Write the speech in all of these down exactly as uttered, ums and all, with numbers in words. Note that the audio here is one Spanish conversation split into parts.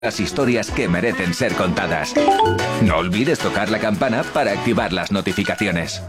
Las historias que merecen ser contadas. No olvides tocar la campana para activar las notificaciones.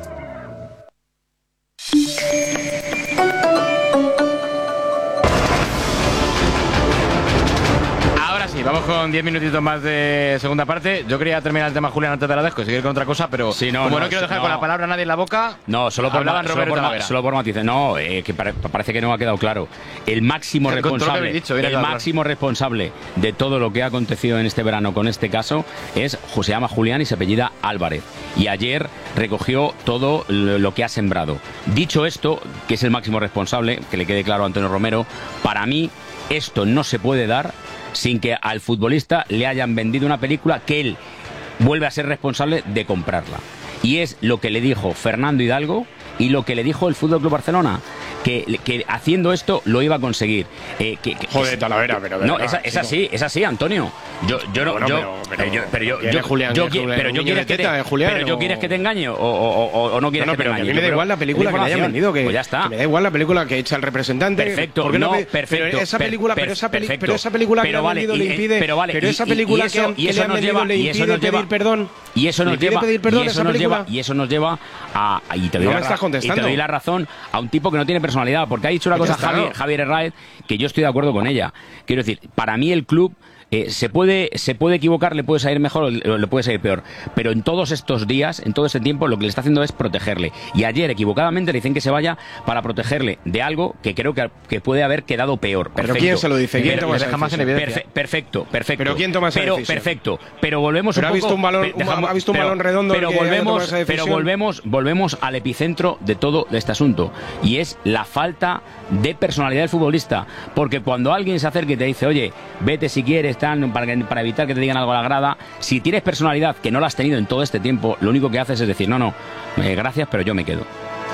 Ahora sí, vamos con diez minutitos más de segunda parte. Yo quería terminar el tema, Julián, antes de la desco y seguir con otra cosa, pero sí, no, como no, no quiero dejar no. con la palabra a nadie en la boca. No, solo por, ma solo por, ma solo por matices. No, eh, que pare parece que no ha quedado claro. El máximo el responsable, dicho, el máximo claro. responsable de todo lo que ha acontecido en este verano con este caso es, se llama Julián y se apellida Álvarez. Y ayer recogió todo lo que ha sembrado. Dicho esto, que es el máximo responsable, que le quede claro a Antonio Romero, para mí esto no se puede dar sin que al futbolista le hayan vendido una película que él vuelve a ser responsable de comprarla. Y es lo que le dijo Fernando Hidalgo y lo que le dijo el F C Barcelona, que, que haciendo esto lo iba a conseguir. Eh, que, que, Joder, Talavera, pero no, es, es así, es así, Antonio. Yo, yo no, bueno, yo, pero, pero yo, pero yo, yo, Julián, yo, Julián, pero yo quieres que te, Julián, pero yo quieres que te engañe o, o, o, o no quieres no, no, que te engañe. A mí me da igual la película que le hayan vendido, que, pues ya está. Que me da igual la película que echa el representante. Perfecto, no, no, perfecto. Pero esa película, per, pero esa perfecto, pero esa película pero que vale, le han vendido le impide, pero vale, pero esa película que le han vendido le impide pedir perdón. Y eso nos lleva, pedir perdón y eso nos lleva, y eso nos lleva a, y te doy, no la, me estás contestando. Y te doy la razón a un tipo que no tiene personalidad, porque ha dicho una cosa Javier, Javier Herráez que yo estoy de acuerdo con ella. Quiero decir, para mí el club Eh, se puede se puede equivocar, le puede salir mejor o le puede salir peor, pero en todos estos días, en todo este tiempo, lo que le está haciendo es protegerle. Y ayer, equivocadamente, le dicen que se vaya para protegerle de algo que creo que, que puede haber quedado peor. Perfecto. ¿Pero quién se lo dice? ¿Quién toma esa decisión? Perfe perfecto, perfecto. ¿Pero quién toma esa pero, decisión? Perfecto, pero volvemos pero un ha visto poco... un balón, dejamos, ha visto un pero, balón redondo pero que volvemos, esa pero volvemos, volvemos al epicentro de todo este asunto, y es la falta de personalidad del futbolista. Porque cuando alguien se acerca y te dice, oye, vete si quieres, tan, para que... para evitar que te digan algo a la grada, si tienes personalidad, que no la has tenido en todo este tiempo, lo único que haces es decir, no, no, eh, gracias, pero yo me quedo.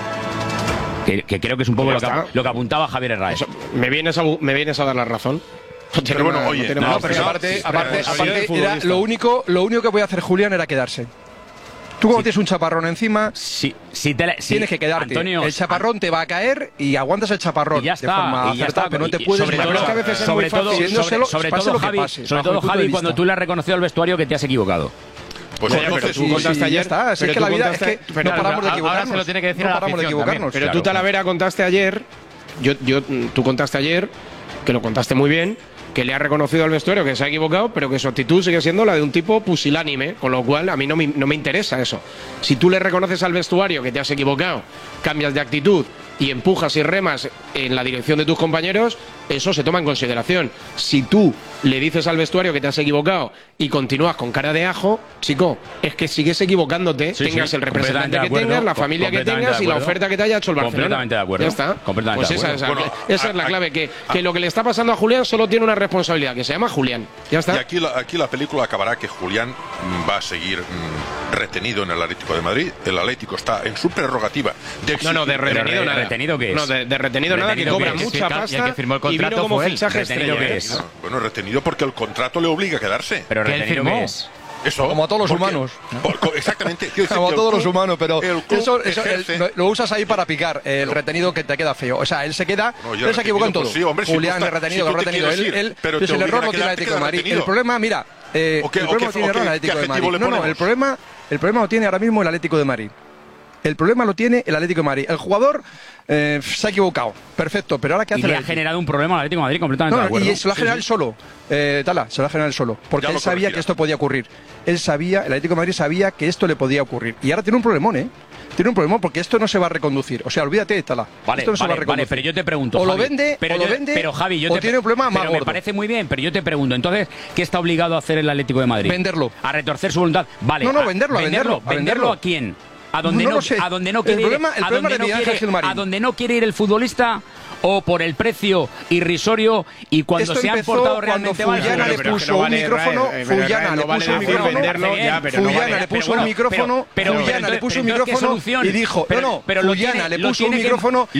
Que, que creo que es un poco lo que, lo que apuntaba Javier Herráez. ¿Me vienes a, me vienes a dar la razón? No pero bueno, una, oye, no, no, pero aparte, aparte, aparte era lo único, lo único que podía hacer Julián era quedarse. Tú cuando sí. tienes un chaparrón encima, sí, sí te la, sí, tienes que quedarte. Antonio, el chaparrón te va a caer y aguantas el chaparrón y ya está, de forma y ya está, pero no te puedes... Sobre todo, es que a veces sobre es muy todo, fácil, sobre, sobre todo, lo Javi, pase, sobre todo Javi cuando tú le has reconocido al vestuario que te has equivocado. Pues no, pero tú sí, contaste sí, ayer, está, es que la vida es que pero no paramos de equivocarnos. Ahora se lo tiene que decir no a la paramos de equivocarnos. Pero tú, Talavera, contaste ayer, yo, yo, tú contaste ayer, que lo contaste muy bien, que le ha reconocido al vestuario que se ha equivocado, pero que su actitud sigue siendo la de un tipo pusilánime, con lo cual a mí no me, no me interesa eso. Si tú le reconoces al vestuario que te has equivocado, cambias de actitud y empujas y remas en la dirección de tus compañeros, eso se toma en consideración. Si tú le dices al vestuario que te has equivocado y continúas con cara de ajo, chico, es que sigues equivocándote, sí, tengas sí, el representante que acuerdo, tengas, la familia que tengas y la oferta que te haya hecho el Barcelona. Completamente de acuerdo. Ya está. Completamente pues de esa, acuerdo. esa, bueno, esa a, es la clave, que, a, que lo que le está pasando a Julián solo tiene una responsabilidad, que se llama Julián. Ya está. Y aquí la, aquí la película acabará que Julián va a seguir mmm, retenido en el Atlético de Madrid. El Atlético está en su prerrogativa de exigir. No, no, de retenido nada. ¿Retenido qué es? No, de, de retenido, retenido nada, que cobra que mucha pasta y, el que firmó el contrato y vino como fichaje estrella. ¿Qué es? No, bueno, retenido porque el contrato le obliga a quedarse. Pero retenido ¿qué es? Eso, como a todos los porque, humanos. Por, exactamente. Como a todos los humanos, pero eso, eso ejerce... el, lo usas ahí para picar, el no. retenido que te queda feo. O sea, él se queda, no, él se equivoca en todo. Pues sí, hombre, Julián, si el retenido, si el retenido. Él, él, pero pues el error no tiene el Atlético de Madrid. El problema, mira, eh, okay, el problema okay, no tiene okay, error el Atlético de Madrid. No, no, el problema, el problema lo tiene ahora mismo el Atlético de Madrid. El problema lo tiene el Atlético de Madrid. El jugador eh, se ha equivocado. Perfecto, pero ahora ¿qué hace? Y le ha generado un problema al Atlético de Madrid completamente no, de acuerdo. Y se lo ha generado él sí, sí. solo. Eh, Tala, se lo ha generado él solo. Porque él sabía que esto podía ocurrir. Él sabía, el Atlético de Madrid sabía que esto le podía ocurrir. Y ahora tiene un problemón, ¿eh? Tiene un problema porque esto no se va a reconducir. O sea, olvídate, Tala. Vale, esto no vale, se va a reconducir. Vale, pero yo te pregunto, o Javi, lo vende, pero o lo yo, vende, pero Javi, yo o te, tiene un problema más pero gordo. Me parece muy bien, pero yo te pregunto, entonces, ¿qué está obligado a hacer el Atlético de Madrid? Venderlo. A retorcer su voluntad. Vale. No, no, venderlo, a, a venderlo. ¿Venderlo, a venderlo a quién? A donde no, no, no sé. a donde no quiere el problema, ir, el a problema donde de no Miguel quiere, a donde no quiere ir el futbolista, o por el precio irrisorio y cuando Esto se han portado realmente mal. Fullana le puso un micrófono, Fullana le puso un micrófono, Fullana le puso un micrófono, Fullana le puso un micrófono y dijo, no, no, Fullana le puso un micrófono.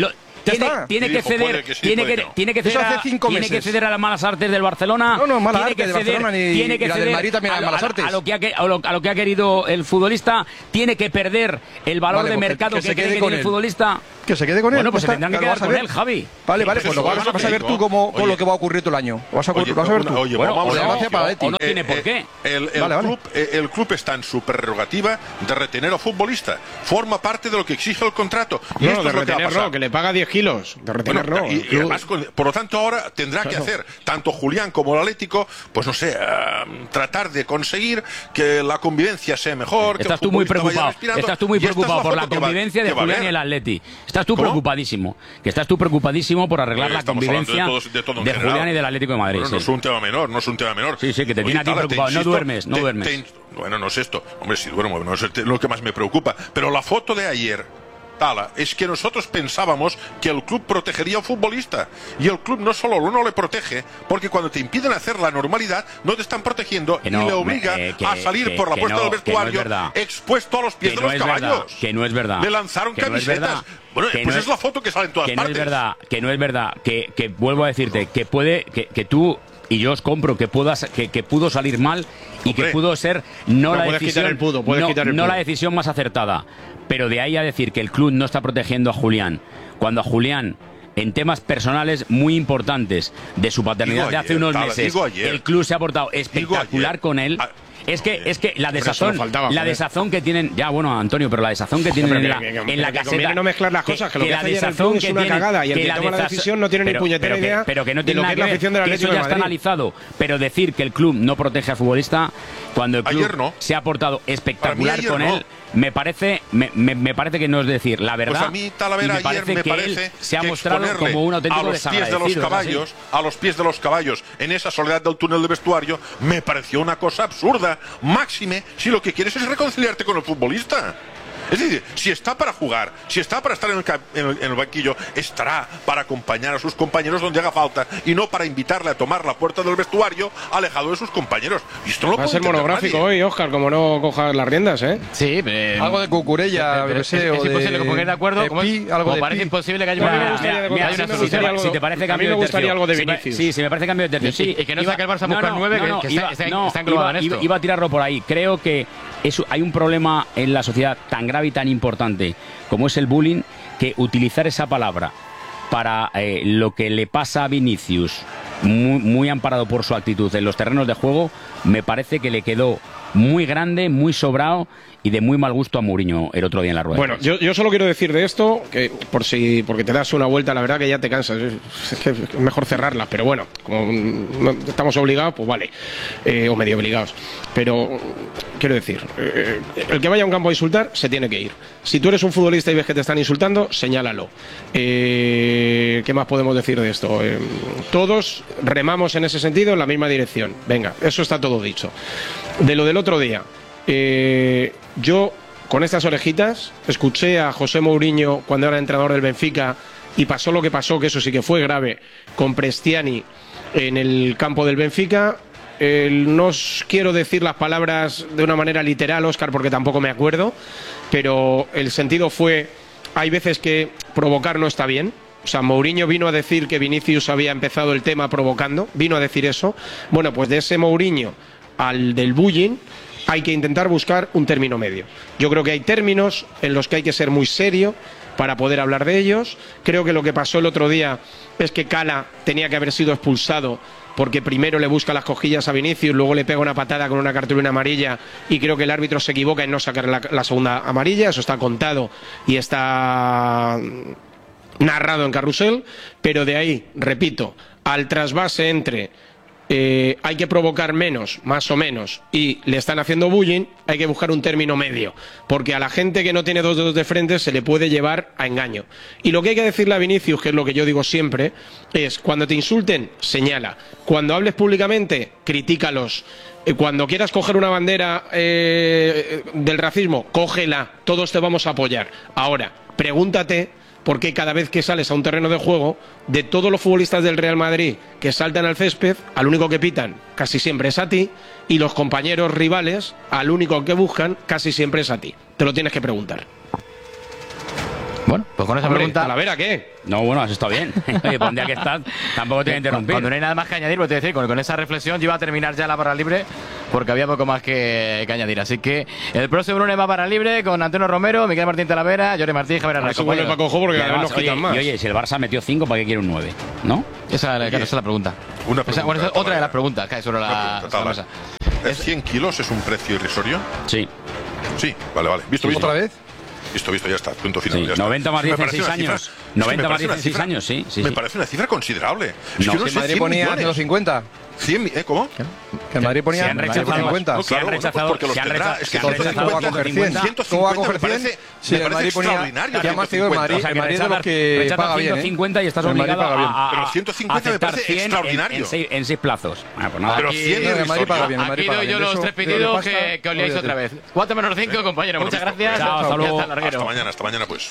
tiene, tiene que ceder, que sí, tiene, que, no. tiene que ceder, a, tiene que ceder a las malas artes del Barcelona. No, no, mala tiene arte que de ceder, Barcelona ni, tiene que y la ceder del Madrid también a, malas artes. A, a, lo que ha, a, lo, a lo que ha querido el futbolista, tiene que perder el valor vale, de mercado que, que, que cree que tiene el futbolista. Que se quede con él. Bueno, pues se tendrán que quedar con él, Javi. Vale, vale, pues lo vas, vas a ver tú cómo, con lo que va a ocurrir todo el año. Vas a, oye, vas a ver tú. Oye, bueno, vamos o, a no, para o no tiene eh, por qué. El, el, vale, club, vale. el club está en su prerrogativa de retener al futbolista. Forma parte de lo que exige el contrato. Y no, esto de es lo retener que, va a no, que le paga diez kilos. De retener bueno, no. Y, y además, por lo tanto, ahora tendrá claro. que hacer, tanto Julián como el Atlético, pues no sé, uh, tratar de conseguir que la convivencia sea mejor. Estás que tú muy preocupado. Estás tú muy preocupado por la convivencia de Julián y el Atleti. Estás tú ¿Cómo? preocupadísimo. Que estás tú preocupadísimo por arreglar la convivencia de, todo, de, todo de Julián y del Atlético de Madrid. Bueno, sí. no es un tema menor, no es un tema menor. Sí, sí, que te Oye, tiene a ti preocupado. Insisto, no duermes, no te, duermes. Te, bueno, no es esto. Hombre, si duermo, no es lo que más me preocupa. Pero la foto de ayer, Tala, es que nosotros pensábamos que el club protegería al futbolista. Y el club no solo no le protege, porque cuando te impiden hacer la normalidad, no te están protegiendo no, y le obliga me, eh, que, a salir que, por la que puerta no, del vestuario no es expuesto a los pies que de no los caballos. Verdad, que no es verdad. Le lanzaron que camisetas. No bueno, que pues no es la foto que sale en todas que partes. No es verdad, que no es verdad. Que, que vuelvo a decirte, que puede, que, que tú... Y yo os compro que puedas que, que pudo salir mal y Hombre, que pudo ser no, no la decisión el pudo, no, el pudo. no la decisión más acertada, pero de ahí a decir que el club no está protegiendo a Julián, cuando a Julián en temas personales muy importantes de su paternidad digo de hace ayer, unos Tala, meses, ayer, el club se ha portado espectacular con él. A, Es que, es que la desazón, faltaba, la desazón que tienen, ya bueno, Antonio, pero la desazón que tienen en la, que, que, en la caseta. No mezclar las cosas, que, que lo que, que hace ayer el club es una tienen, cagada y el que, que toma la decisión no tiene pero, ni puñetera pero idea que, pero que no tiene de lo que es la afición de la que eso ya está analizado. Pero decir que el club no protege al futbolista cuando el club no. se ha portado espectacular con no. él, me parece, me, me, me parece que no es decir la verdad. Pues a mí Talavera me parece ayer me que parece él se ha mostrado como un auténtico a los pies de los caballos, a los pies de los caballos en esa soledad del túnel de vestuario me pareció una cosa absurda, máxime si lo que quieres es reconciliarte con el futbolista. Es decir, si está para jugar, si está para estar en el, en, el, en el banquillo, estará para acompañar a sus compañeros donde haga falta y no para invitarle a tomar la puerta del vestuario alejado de sus compañeros. Y esto no lo va a ser monográfico nadie. Hoy, Óscar, como no cojas las riendas, ¿eh? Sí, pero... algo de Cucurella, pero, pero sé, es, es, o es de, imposible que pongáis de acuerdo. De como pi, es, algo como de parece pi. imposible que haya una... una... Si te parece cambio de tercio. algo de Vinicius. Sí, si me parece cambio de tercio. Sí, y que no saque el Barça a buscar nueve, que está englobado en esto. Iba a tirarlo por ahí. Creo que hay un problema en la sociedad tan grave y tan importante como es el bullying, que utilizar esa palabra para eh, lo que le pasa a Vinicius, muy, muy amparado por su actitud en los terrenos de juego, me parece que le quedó muy grande, muy sobrado y de muy mal gusto a Mourinho el otro día en la rueda. Bueno, yo, yo solo quiero decir de esto, que por si porque te das una vuelta, la verdad que ya te cansas, es, que es mejor cerrarla, pero bueno, como no estamos obligados, pues vale, eh, o medio obligados. Pero quiero decir, eh, el que vaya a un campo a insultar se tiene que ir. Si tú eres un futbolista y ves que te están insultando, señálalo. Eh, ¿Qué más podemos decir de esto? Eh, todos remamos en ese sentido en la misma dirección. Venga, eso está todo dicho. De lo del otro día, eh, yo con estas orejitas escuché a José Mourinho cuando era entrenador del Benfica y pasó lo que pasó, que eso sí que fue grave, con Prestiani en el campo del Benfica. Eh, no os quiero decir las palabras de una manera literal, Óscar, porque tampoco me acuerdo, pero el sentido fue, hay veces que provocar no está bien. O sea, Mourinho vino a decir que Vinicius había empezado el tema provocando, vino a decir eso. Bueno, pues de ese Mourinho al del bullying hay que intentar buscar un término medio. Yo creo que hay términos en los que hay que ser muy serio para poder hablar de ellos. Creo que lo que pasó el otro día es que Cala tenía que haber sido expulsado porque primero le busca las cosquillas a Vinicius, luego le pega una patada con una cartulina amarilla y creo que el árbitro se equivoca en no sacar la, la segunda amarilla. Eso está contado y está narrado en Carrusel, pero de ahí, repito, al trasvase entre eh, hay que provocar menos, más o menos, y le están haciendo bullying, hay que buscar un término medio, porque a la gente que no tiene dos dedos de frente se le puede llevar a engaño. Y lo que hay que decirle a Vinicius, que es lo que yo digo siempre, es cuando te insulten, señala. Cuando hables públicamente, critícalos. Cuando quieras coger una bandera eh, del racismo, cógela, todos te vamos a apoyar. Ahora, pregúntate por qué cada vez que sales a un terreno de juego, de todos los futbolistas del Real Madrid que saltan al césped, al único que pitan casi siempre es a ti, y los compañeros rivales, al único que buscan casi siempre es a ti. Te lo tienes que preguntar. Bueno. Pues con esa Hombre, pregunta. ¿Talavera qué? No, bueno, has estado bien. Oye, pues un día que estás, tampoco te voy a interrumpir. Cuando no hay nada más que añadir, pues te voy a decir, con, con esa reflexión yo iba a terminar ya la barra libre porque había poco más que, que añadir. Así que el próximo lunes va barra libre con Antonio Romero, Miguel Martín Talavera, Jorge Martín, Javier Arraiz. Eso vuelve Paco Ojo porque cada vez nos quitan más. Y oye, si el Barça metió cinco, ¿para qué quiere un nueve? ¿No? Esa, claro, esa es la pregunta. Una Esa, pregunta, bueno, esa es otra de Talavera. las preguntas que hay sobre la, Pregunta, sobre la mesa. ¿Es cien kilos es un precio irrisorio? Sí. Sí, vale, vale. ¿Visto, visto? ¿Otra vez? Visto, visto, ya está. Punto final. Sí, ya está. noventa más Sí, me diez en parece seis una años. cifra- noventa sí, me más parece una diez en seis cifra- años, sí, sí, Me sí. parece una cifra considerable. Es No, que yo no Que sé, Madrid cien ponía millones. ciento cincuenta. cien, ¿eh? ¿Cómo? Que el Madrid ponía Se han rechazado- ciento cincuenta. No, se han claro, rechazado- porque los se han tendrá. rechazado- Es que se han ciento rechazado ¿Cómo va a coger cien? ciento ¿Cómo va a cincuenta coger me cien? parece, Si me el parece Madrid ponía, extraordinario. que además te digo, el Madrid, O sea, el que Madrid es de los rechazas- que rechazas paga bien, ciento cincuenta ¿eh? y estás El Madrid obligado paga bien. a, a, Pero ciento cincuenta a me parece aceptar cien en- extraordinario. En, seis, en seis plazos. Ah, pues nada. Pero Aquí- cien No, el Madrid irrisorio. paga bien, el Madrid Aquí paga doy bien. yo De los eso- tres de pedidos pasta, que, que os liáis olvídate. otra vez. cuatro menos cinco, compañero. Muchas Bueno, gracias. chao, hasta Ya luego. está, larguero. Hasta mañana, hasta mañana pues.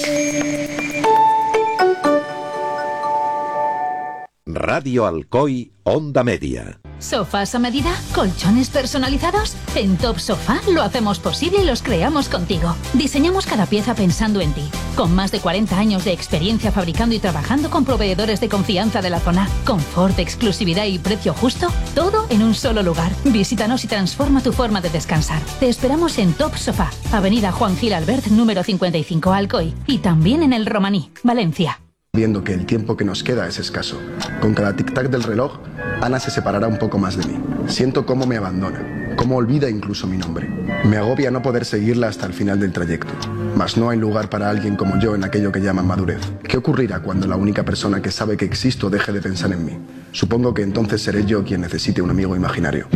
Radio Alcoy, Onda Media. ¿Sofás a medida? ¿Colchones personalizados? En Top Sofá lo hacemos posible y los creamos contigo. Diseñamos cada pieza pensando en ti. Con más de cuarenta años de experiencia fabricando y trabajando con proveedores de confianza de la zona. Confort, exclusividad y precio justo. Todo en un solo lugar. Visítanos y transforma tu forma de descansar. Te esperamos en Top Sofá, Avenida Juan Gil Albert, número cincuenta y cinco, Alcoy. Y también en El Romaní, Valencia. Viendo que el tiempo que nos queda es escaso. Con cada tic-tac del reloj, Ana se separará un poco más de mí. Siento cómo me abandona, cómo olvida incluso mi nombre. Me agobia no poder seguirla hasta el final del trayecto. Mas no hay lugar para alguien como yo en aquello que llaman madurez. ¿Qué ocurrirá cuando la única persona que sabe que existo deje de pensar en mí? Supongo que entonces seré yo quien necesite un amigo imaginario.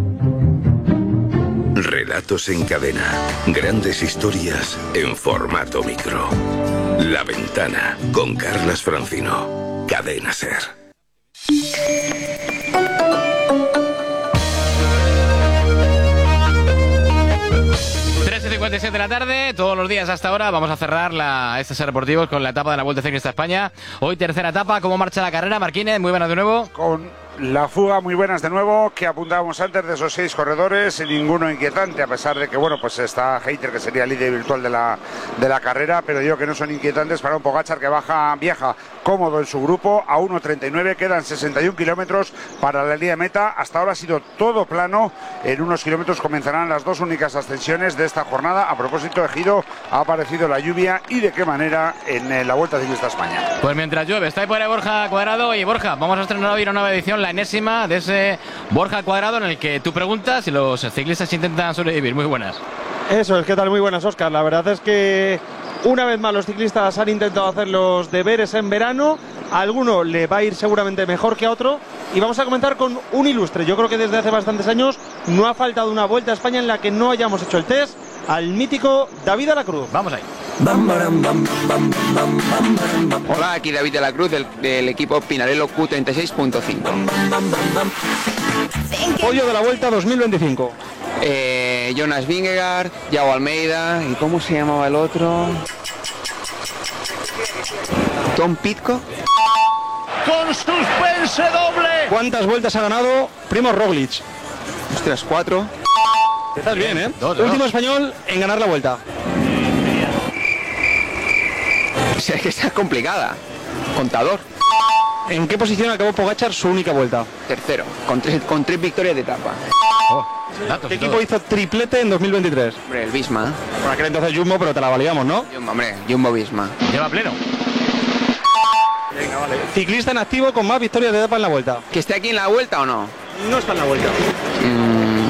Relatos en cadena. Grandes historias en formato micro. La Ventana, con Carlas Francino. Cadena Ser. trece cincuenta y siete de la tarde, todos los días hasta ahora vamos a cerrar la, este Ser Deportivos con la etapa de la Vuelta Ciclista a España. Hoy tercera etapa, ¿cómo marcha la carrera? Marquínez, muy buenas de nuevo. Con la fuga, muy buenas de nuevo, que apuntábamos antes de esos seis corredores, ninguno inquietante, a pesar de que, bueno, pues está Hayter, que sería el líder virtual de la, de la carrera, pero digo que no son inquietantes para un Pogačar que baja, viaja cómodo en su grupo, a uno treinta y nueve, quedan sesenta y un kilómetros para la línea de meta. Hasta ahora ha sido todo plano, en unos kilómetros comenzarán las dos únicas ascensiones de esta jornada. A propósito, Ejido, ha aparecido la lluvia y de qué manera en la Vuelta Ciclista a España. Pues mientras llueve, está ahí por ahí Borja Cuadrado. Y Borja, vamos a estrenar hoy una nueva edición, la enésima de ese Borja Cuadrado, en el que tú preguntas y los ciclistas intentan sobrevivir. Muy buenas. Eso es, ¿qué tal? Muy buenas, Óscar. La verdad es que una vez más los ciclistas han intentado hacer los deberes en verano. A alguno le va a ir seguramente mejor que a otro. Y vamos a comenzar con un ilustre. Yo creo que desde hace bastantes años no ha faltado una Vuelta a España en la que no hayamos hecho el test al mítico David de la Cruz. Vamos ahí. Hola, aquí David de la Cruz del, del equipo Pinarello Q treinta y seis punto cinco. Podio de la Vuelta dos mil veinticinco. Eh, Jonas Vingegaard, Yago Almeida, ¿y cómo se llamaba el otro? Tom Pitcock. Con suspense doble. ¿Cuántas vueltas ha ganado Primož Roglic? Ostras, cuatro. Estás bien, ¿eh? Dos, dos. Último español en ganar la Vuelta. O sea, que está complicada. Contador. ¿En qué posición acabó Pogačar su única Vuelta? Tercero, con tres, con tres victorias de etapa. Datos ¿Qué y equipo todo. hizo triplete en dos mil veintitrés? Hombre, el Visma. Por aquel entonces Jumbo, pero te la valíamos, ¿no? Jumbo, hombre, Jumbo Visma. Lleva pleno. Ciclista en activo con más victorias de etapa en la Vuelta. ¿Que esté aquí en la Vuelta o no? No está en la Vuelta. Mm.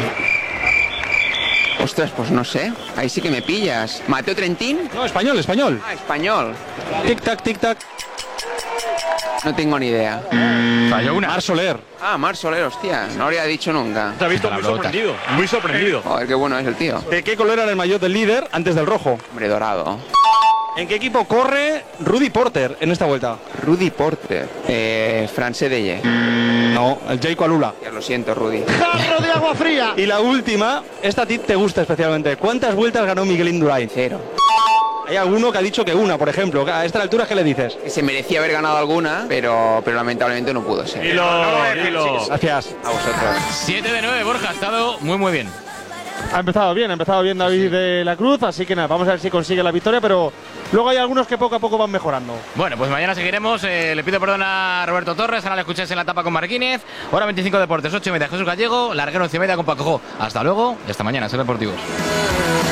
Ostras, pues no sé. Ahí sí que me pillas. ¿Mateo Trentín? No, español, español. Ah, español. Tic-tac, tic-tac. No tengo ni idea. Falló una. Mar Soler. Ah, Mar Soler, hostia. No habría dicho nunca. Te ha visto muy sorprendido. Muy sorprendido. Joder, qué bueno es el tío. ¿De qué color era el maillot del líder antes del rojo? Hombre, dorado. ¿En qué equipo corre Rudy Porter en esta Vuelta? Rudy Porter. Eh, Fran Sedeye. No, el Jayco Alula. Ya lo siento, Rudy. ¡Jarro de agua fría! Y la última, esta a ti te gusta especialmente. ¿Cuántas vueltas ganó Miguel Indurain? Cero. Hay alguno que ha dicho que una, por ejemplo. A esta altura, ¿qué le dices? Que se merecía haber ganado alguna, pero, pero lamentablemente no pudo ser. Dilo, dilo. Gracias. A vosotros. siete de nueve, Borja. Ha estado muy, muy bien. Ha empezado bien, ha empezado bien David sí, sí. de la Cruz, así que nada, vamos a ver si consigue la victoria, pero luego hay algunos que poco a poco van mejorando. Bueno, pues mañana seguiremos. Eh, le pido perdón a Roberto Torres, ahora le escucháis en la tapa con Marquínez. Hora veinticinco Deportes, ocho y media Jesús Gallego, Larguero once y media con Paco Jo. Hasta luego y hasta mañana, Ser Deportivos.